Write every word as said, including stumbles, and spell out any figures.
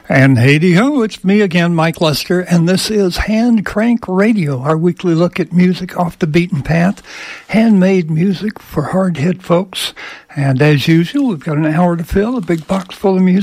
And hey ho, it's me again, Mike Lester, and this is Hand Crank Radio, our weekly look at music off the beaten path, handmade music for hard-hit folks. And as usual, we've got an hour to fill, a big box full of music.